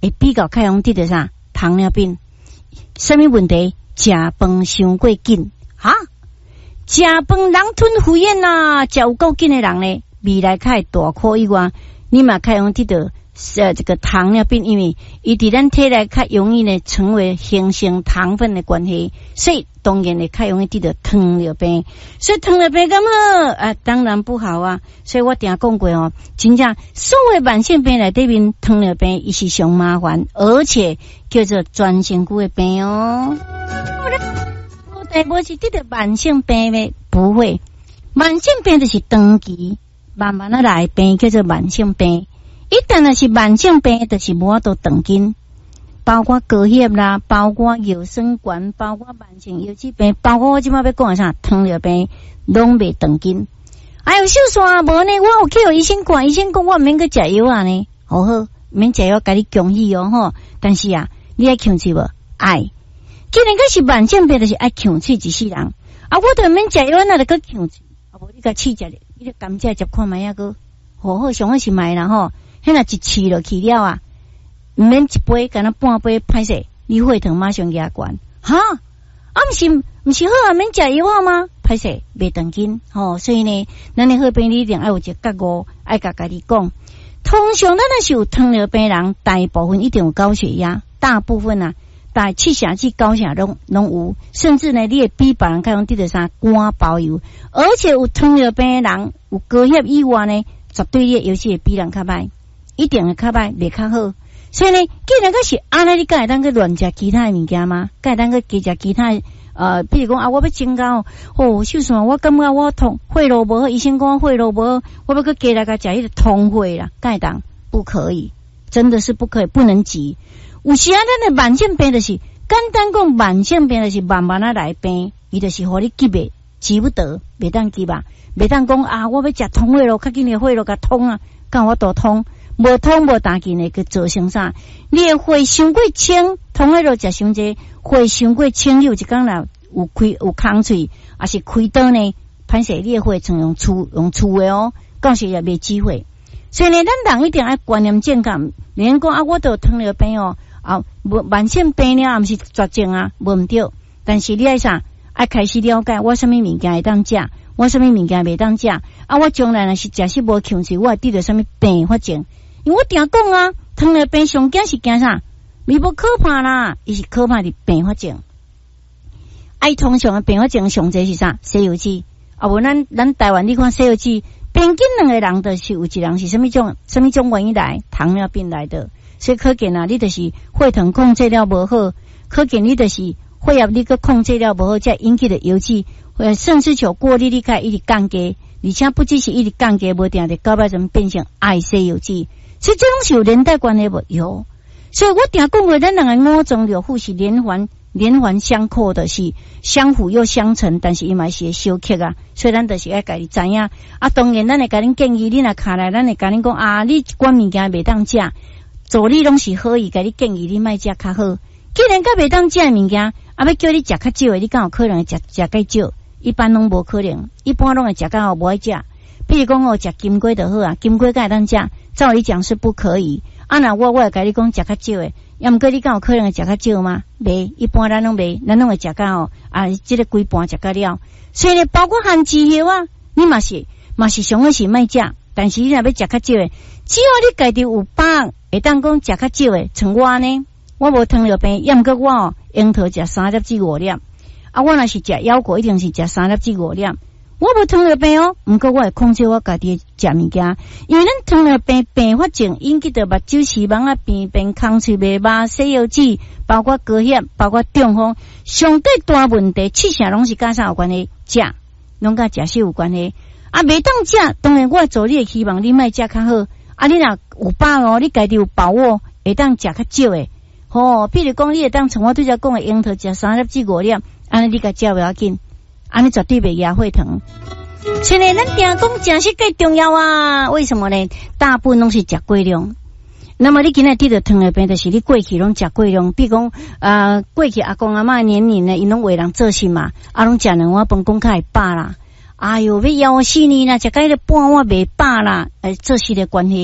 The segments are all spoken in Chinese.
会比较较容易得到啥糖尿病。什么问题？食饭伤过紧哈？食饭人吞虎咽呐，食有够紧的人呢，未来较会大苦以外，你嘛较容易得到这个糖尿病，因为伊伫咱体内较容易呢成为形成糖分的关系，所以当然呢较容易得到糖尿病。所以糖尿病咁好当然不好啊。所以我定讲过哦，真正所谓慢性病内底面糖尿病伊是上麻烦，而且叫做全身躯的病哦。但无是得到慢性病的，不会。慢性病就是长期慢慢啊来病，叫做慢性病。一旦若是慢性病，就是无法度长紧，包括高血啦，包括腰酸管，包括慢性腰子病，包括我即摆要讲的啥糖尿病，拢袂长紧。哎呦，小山无呢，我有去互医生看，医生讲我毋免去食药啊呢，好好，毋免食药，甲你恭喜哦吼。但是啊，你爱控制无？爱。既然佮是慢性病，就是爱控制一世人啊！我都免食药，那就佮控制啊！无你甲试食咧，你就甘蔗接看卖啊个，好好上好是卖啦吼。迄若一试落去了啊，毋免一杯，干那半杯歹势，你血糖马上压悬哈！毋是好啊，免食药啊吗？歹势袂长紧吼，所以呢，咱的好病你一定爱有一个觉悟，爱甲家己讲。通常咱若是有糖尿病人，大部分一定有高血压，大部分啊。大气血脂高血压拢有，甚至呢，你会比别人较容易得到啥肝包油，而且有糖尿病的人有高血以外呢，绝对你尤其会比人较歹，一定会较歹，袂较好。所以呢，既然个是安尼，你敢会当去乱食其他的物件吗？敢会当去加食其他比如讲我要增加小酸，我感觉我血路无好，医生讲血路无好，我要去加来甲食迄个通血啦，敢会当？不可以，真的是不可以，不能急。有时咱的慢性病就是简单讲，慢性病就是慢慢啊来病，伊就是互你急的急不得，袂当急吧，袂当讲我要食通血路，较紧的血路甲通啊，干我都通，无通无大紧的去造成啥？你的血伤过清，通血路食伤济，血伤过清，你有一工若有空喙，还是开刀呢？歹势你的血从用粗的哦，到时也袂机会。所以呢，咱人一定要观念正确，连讲我都有糖尿病哦。慢性病了，毋是绝症啊，无毋对。但是你爱啥？爱开始了解我什么物件会当食，我什么物件袂当食。我将来若是假使无控制，我会得到什么病发症？因为我定讲啊，糖尿病上惊是惊啥？伊无可怕啦，伊是可怕的并发症。通常的并发症上侪是啥？西药剂。无咱台湾你看西药剂，平均两个人就是有一人是什么种原因来？糖尿病来的。所以可见你就是血糖控制了无好，可见你就是血压你个控制了无好，才引起的腰子，肾丝球过滤你开一直降低，而且不只是一直降低，无定的到尾怎变成癌细腰子，所以这种是有连带关系无？有，所以我定讲过，咱两个五脏六腑是连环相扣的，是相辅又相成，但是伊嘛是小克啊，所以咱就是要家己知影当然咱会甲恁建议，你若卡来，咱会甲恁讲你一罐物件袂当食。做你拢是好，伊甲你建议你莫食较好。既然甲袂当食物件，要叫你食较少的，你敢有可能会食较少？一般拢无可能，一般拢会食较无爱食。比如讲食金龟就好啊，金龟敢会当食？照理讲是不可以。那我会甲你讲食较少的，要毋过你敢有可能会食较少吗？袂，一般咱拢袂，咱拢会食较这个规盘食较了。所以呢，包括含脂油啊，你嘛是上好是莫食，但是你若要食较少的，只要你家己有饱。会当讲食较少诶，像我呢，我无糖尿病，要毋过我樱桃食3粒至5粒，我若是食腰果，一定是食3粒至5粒。我无糖尿病哦，毋过我会控制我家己食物件，因为咱糖尿病并发症引起到目睭视网病变、空喙袂麻、西药剂，包括高血，包括中风，上最大问题，气血拢是甲啥有关系？食，拢甲食食有关系。袂当食，当然我做你的希望，你莫食较好。你若有饱你家己有把握，会当食较少诶。比如讲，你会当像我对只讲诶，樱桃食3粒至5粒，安尼你甲食袂要紧，安尼绝对袂压血糖。所以咱定讲食食最重要啊！为什么呢？大部分拢是食过量。那么你今日得到糖尿病，就是你过去拢食过量。比如讲，过去阿公阿嬷年龄呢，因拢为人做事嘛，拢食2碗饭，讲较会饱啦。哎哟，要枵死你啦！食到迄个半碗袂饱啦，做事的关系。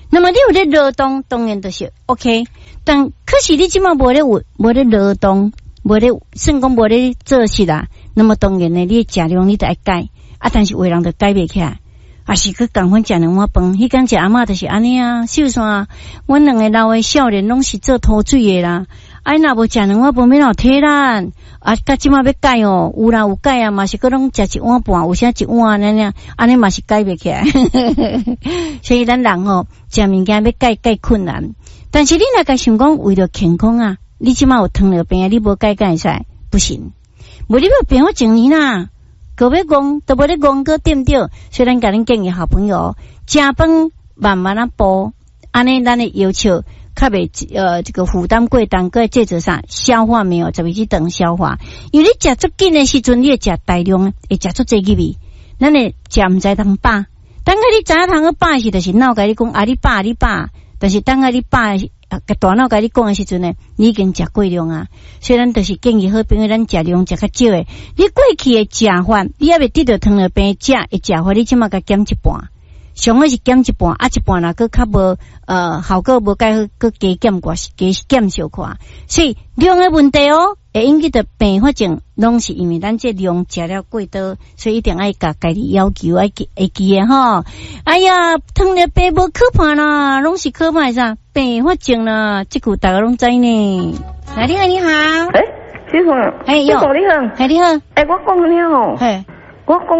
那么你有咧劳动，当然就是 OK。但可是你即马无咧劳动，无咧算讲无咧做事啦。那么当然呢，你食量你得爱改啊，但是有的人就改袂起来。啊是去共款食两碗饭，迄间食阿嬷就是安尼啊，秀山，阮两个老的少年拢是做拖水的啦。啊，若无食两碗饭，要哪有体力？啊，甲即马要改哦，有啦有改啊，嘛是佮拢食一碗半，有啥一碗安尼嘛是改袂起来。所以咱人哦，食物件要改困难。但是你若甲想讲为了健康啊，你即马有糖尿病啊，你无改会使不行。无你要变好一年啦。个要讲都无咧讲个对不对？所以咱甲恁建议好朋友，食饭慢慢啊补，安尼咱的要求较袂这个负担过重，个节奏上消化没有特别去等消化。因为你食足紧的时阵，你会食大量，会食足济入去，咱会食毋知通饱。等下你知影通个饱是，就是脑甲你讲啊，你饱，但是等下你饱。个大脑甲你讲的时阵呢，你已经食过量啊，所以咱就是建议好朋友，咱食量食较少诶。你过去的食法，你还未得到糖尿病食的食法，你即马甲减一半，上好是减一半，啊一半若佫较无效果无介好，佫加减寡加减小看，所以量的问题哦，会引起的并发症，拢是因为咱这量食了过多，所以一定爱甲家己要求会记诶吼。哎呀，糖尿病无可怕啦，拢是可怕啥？并发症啦，这句大家拢知呢。来，你好，你好。 师傅， 师傅你好， 你好。 我讲你好。我讲，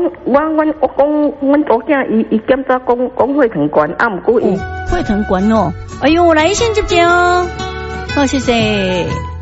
阮左囝伊检查讲血糖高，啊，毋过伊血糖高哦。哎呦，来先接哦。好，谢谢。